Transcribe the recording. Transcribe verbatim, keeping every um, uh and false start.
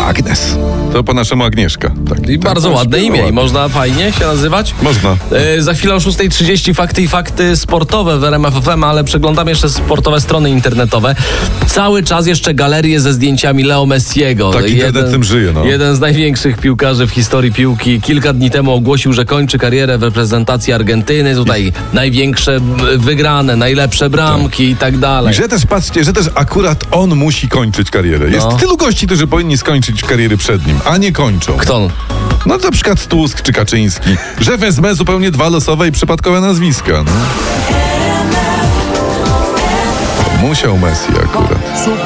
Agnes. To po naszemu Agnieszka. Tak. I bardzo tak, ładne imię. ładne. I można fajnie się nazywać? Można. E, za chwilę o szósta trzydzieści fakty i fakty sportowe w R M F F M, ale przeglądam jeszcze sportowe strony internetowe. Cały czas jeszcze galerie ze zdjęciami Leo Messiego. Tak, internet tym żyje, no. Jeden z największych piłkarzy w historii piłki. Kilka dni temu ogłosił, że kończy karierę w reprezentacji Argentyny. Tutaj I... największe wygrane, najlepsze bramki tak. i tak dalej. I że też, patrzcie, że też akurat on musi kończyć karierę. Jest No. tylu gości, którzy powinni skończyć kariery przed nim, a nie kończą. Kto? No na przykład Tusk czy Kaczyński. Że wezmę zupełnie dwa losowe i przypadkowe nazwiska. No. Musiał Messi akurat.